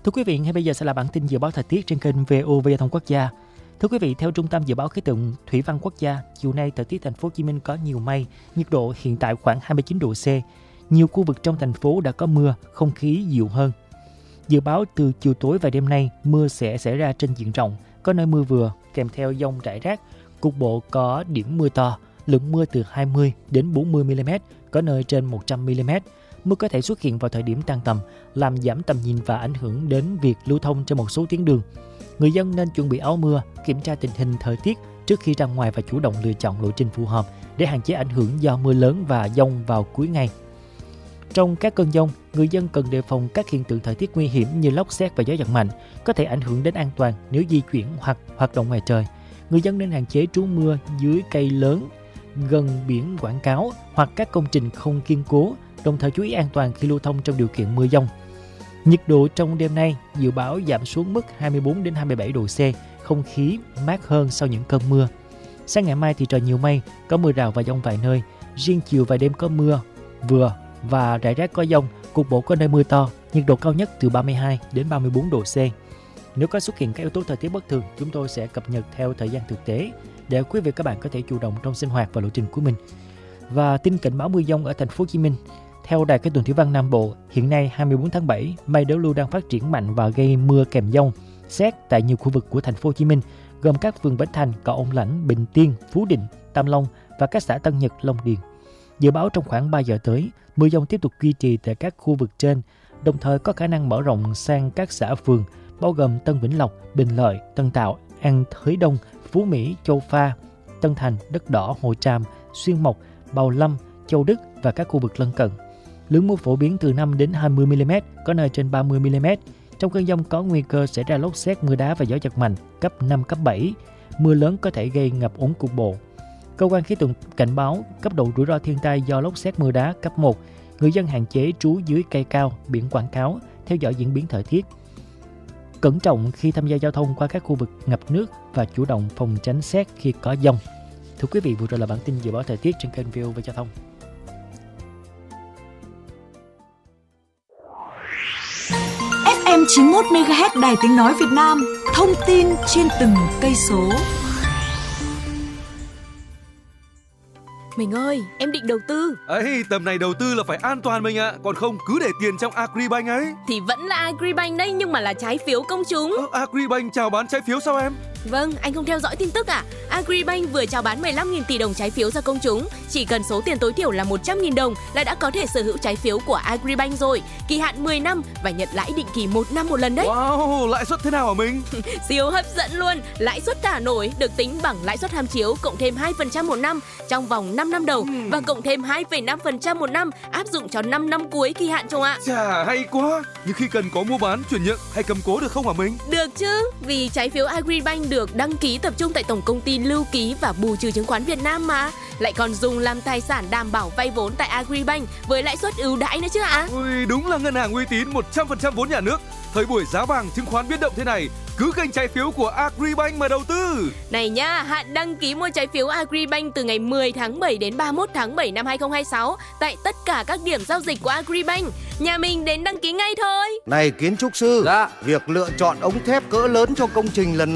Thưa quý vị, ngay bây giờ sẽ là bản tin dự báo thời tiết trên kênh VOV Giao thông Quốc gia. Thưa quý vị, theo Trung tâm Dự báo Khí tượng Thủy văn Quốc gia, chiều nay thời tiết thành phố Hồ Chí Minh có nhiều mây, nhiệt độ hiện tại khoảng 29 độ C. Nhiều khu vực trong thành phố đã có mưa, không khí dịu hơn. Dự báo từ chiều tối và đêm nay, mưa sẽ xảy ra trên diện rộng, có nơi mưa vừa, kèm theo dông rải rác, cục bộ có điểm mưa to, lượng mưa từ 20 đến 40 mm, có nơi trên 100 mm. Mưa có thể xuất hiện vào thời điểm tan tầm, làm giảm tầm nhìn và ảnh hưởng đến việc lưu thông trên một số tuyến đường. Người dân nên chuẩn bị áo mưa, kiểm tra tình hình thời tiết trước khi ra ngoài và chủ động lựa chọn lộ trình phù hợp để hạn chế ảnh hưởng do mưa lớn và dông vào cuối ngày. Trong các cơn dông, người dân cần đề phòng các hiện tượng thời tiết nguy hiểm như lốc sét và gió giật mạnh, có thể ảnh hưởng đến an toàn nếu di chuyển hoặc hoạt động ngoài trời. Người dân nên hạn chế trú mưa dưới cây lớn, gần biển quảng cáo hoặc các công trình không kiên cố, đồng thời chú ý an toàn khi lưu thông trong điều kiện mưa dông. Nhiệt độ trong đêm nay dự báo giảm xuống mức 24 đến 27 độ C, không khí mát hơn sau những cơn mưa. Sáng ngày mai thì trời nhiều mây, có mưa rào và dông vài nơi. Riêng chiều và đêm có mưa vừa và rải rác có dông, cục bộ có nơi mưa to, nhiệt độ cao nhất từ 32 đến 34 độ C. Nếu có xuất hiện các yếu tố thời tiết bất thường, chúng tôi sẽ cập nhật theo thời gian thực tế để quý vị các bạn có thể chủ động trong sinh hoạt và lộ trình của mình. Và tin cảnh báo mưa dông ở thành phố Hồ Chí Minh. Theo Đài Khí tượng Thủy văn Nam Bộ, hiện nay 24 tháng 7, mây đối lưu đang phát triển mạnh và gây mưa kèm dông, sét tại nhiều khu vực của thành phố Hồ Chí Minh, gồm các phường Bến Thành, Cầu Ông Lãnh, Bình Tiên, Phú Định, Tam Long và các xã Tân Nhật, Long Điền. Dự báo trong khoảng 3 giờ tới, mưa dông tiếp tục duy trì tại các khu vực trên, đồng thời có khả năng mở rộng sang các xã phường, bao gồm Tân Vĩnh Lộc, Bình Lợi, Tân Tạo, An Thới Đông, Phú Mỹ, Châu Pha, Tân Thành, Đất Đỏ, Hồ Tràm, Xuyên Mộc, Bào Lâm, Châu Đức và các khu vực lân cận. Lượng mưa phổ biến từ 5 đến 20 mm, có nơi trên 30 mm. Trong cơn dông có nguy cơ xảy ra lốc sét, mưa đá và gió giật mạnh cấp 5, cấp 7. Mưa lớn có thể gây ngập úng cục bộ. Cơ quan khí tượng cảnh báo cấp độ rủi ro thiên tai do lốc sét, mưa đá cấp 1. Người dân hạn chế trú dưới cây cao, biển quảng cáo, theo dõi diễn biến thời tiết. Cẩn trọng khi tham gia giao thông qua các khu vực ngập nước và chủ động phòng tránh sét khi có dông. Thưa quý vị, vừa rồi là bản tin dự báo thời tiết trên kênh VOV Giao thông. FM 91 MHz Đài Tiếng nói Việt Nam, thông tin trên từng cây số. Mình ơi, em định đầu tư. Ấy, tầm này đầu tư là phải an toàn mình ạ. Còn không cứ để tiền trong Agribank ấy. Thì vẫn là Agribank đấy, nhưng mà là trái phiếu công chúng. Agribank chào bán trái phiếu sao em? Vâng, anh không theo dõi tin tức à? Agribank vừa chào bán 15.000 tỷ đồng trái phiếu ra công chúng. Chỉ cần số tiền tối thiểu là 100.000 đồng là đã có thể sở hữu trái phiếu của Agribank rồi. Kỳ hạn 10 năm và nhận lãi định kỳ 1 năm một lần đấy. Wow, lãi suất thế nào hả mình? Siêu hấp dẫn luôn. Lãi suất thả nổi được tính bằng lãi suất tham chiếu cộng thêm 2% một năm trong vòng 5 năm đầu và cộng thêm 2,5% một năm áp dụng cho 5 năm cuối kỳ hạn chung ạ. Chà, hay quá. Nhưng khi cần có mua bán, chuyển nhượng hay cầm cố được không hả mình? Được chứ, vì trái phiếu Agribank được đăng ký tập trung tại Tổng công ty Lưu ký và Bù trừ chứng khoán Việt Nam mà. Lại còn dùng làm tài sản đảm bảo vay vốn tại Agribank với lãi suất ưu đãi nữa chứ ạ. Ui, đúng là ngân hàng uy tín 100% vốn nhà nước. Thời buổi giá vàng chứng khoán biến động thế này, cứ kênh trái phiếu của Agribank mà đầu tư. Này nhá, hạn đăng ký mua trái phiếu Agribank từ ngày 10 tháng 7 đến 31 tháng 7 năm 2026 tại tất cả các điểm giao dịch của Agribank. Nhà mình đến đăng ký ngay thôi. Này kiến trúc sư, việc lựa chọn ống thép cỡ lớn cho công trình lần